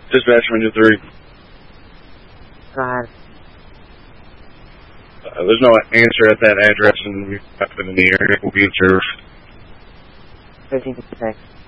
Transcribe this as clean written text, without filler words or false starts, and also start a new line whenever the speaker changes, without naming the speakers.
Dispatch Window 3.
Go ahead.
There's no answer at that address, and we've been in the area. We'll be observed.
1356.